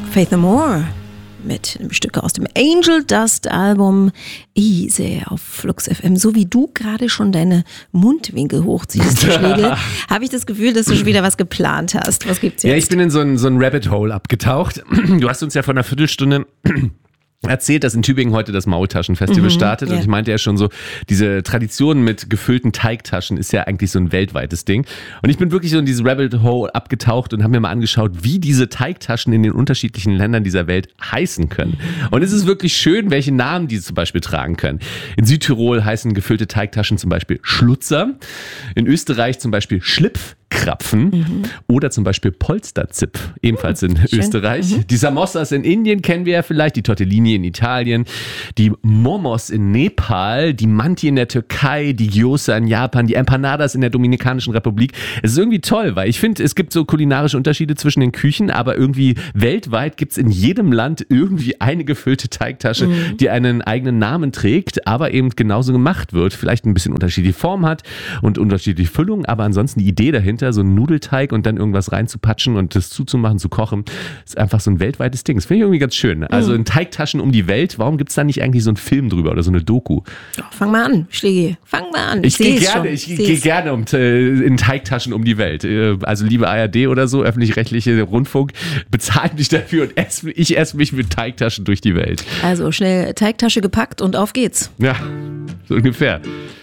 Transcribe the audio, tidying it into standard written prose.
Faith No More mit einem Stück aus dem Angel Dust Album Easy auf Flux FM. So wie du gerade schon deine Mundwinkel hochziehst, Schlegel, habe ich das Gefühl, dass du schon wieder was geplant hast. Was gibt's jetzt? Ja, ich bin in so ein Rabbit Hole abgetaucht. Du hast uns ja vor einer Viertelstunde erzählt, dass in Tübingen heute das Maultaschenfestival startet. Und ich meinte ja schon so, diese Tradition mit gefüllten Teigtaschen ist ja eigentlich so ein weltweites Ding. Und ich bin wirklich so in dieses Rabbit Hole abgetaucht und habe mir mal angeschaut, wie diese Teigtaschen in den unterschiedlichen Ländern dieser Welt heißen können. Und es ist wirklich schön, welche Namen die zum Beispiel tragen können. In Südtirol heißen gefüllte Teigtaschen zum Beispiel Schlutzer. In Österreich zum Beispiel Schlipfkrapfen oder zum Beispiel Polsterzip, ebenfalls in Österreich. Die Samosas in Indien kennen wir ja vielleicht, die Tortellini in Italien, die Momos in Nepal, die Manti in der Türkei, die Gyoza in Japan, die Empanadas in der Dominikanischen Republik. Es ist irgendwie toll, weil ich finde, es gibt so kulinarische Unterschiede zwischen den Küchen, aber irgendwie weltweit gibt es in jedem Land irgendwie eine gefüllte Teigtasche, die einen eigenen Namen trägt, aber eben genauso gemacht wird. Vielleicht ein bisschen unterschiedliche Form hat und unterschiedliche Füllung, aber ansonsten die Idee dahinter, so einen Nudelteig und dann irgendwas reinzupatschen und das zuzumachen, zu kochen, ist einfach so ein weltweites Ding. Das finde ich irgendwie ganz schön. Also in Teigtaschen um die Welt, warum gibt es da nicht eigentlich so einen Film drüber oder so eine Doku? Oh, fang mal an, Schläge. Fang mal an. Ich gehe gerne in Teigtaschen um die Welt. Also liebe ARD oder so, öffentlich-rechtliche Rundfunk, bezahlt mich dafür und ich esse mich mit Teigtaschen durch die Welt. Also schnell Teigtasche gepackt und auf geht's. Ja, so ungefähr.